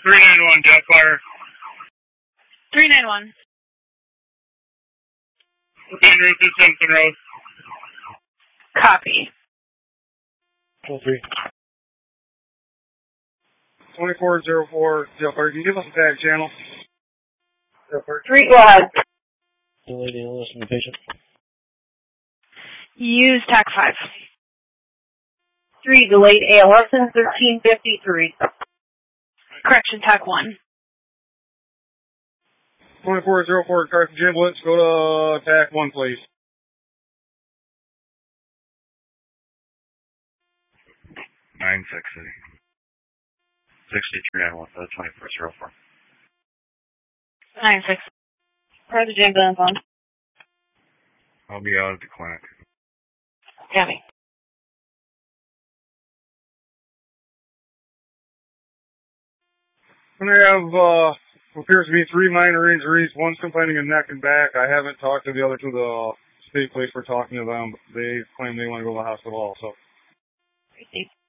391, Jackfire. 391. En route to Simpson Road. Copy. 3. 2404, Jackfire. Can you give us a tag channel? Jackfire. 3, go ahead. Delayed ALS in the patient. Use TAC 5. 3, delayed ALS in 1353. Correction, TAC 1. 2404, Carson Giblets, go to TAC 1, please. Nine 6391, 2404. 96. Where's the ambulance on? I'll be out at the clinic. Copy. And I have, appears to be 3 minor injuries. One's complaining of neck and back. I haven't talked to the other two. The state police were talking to them. They claim they want to go to the hospital also.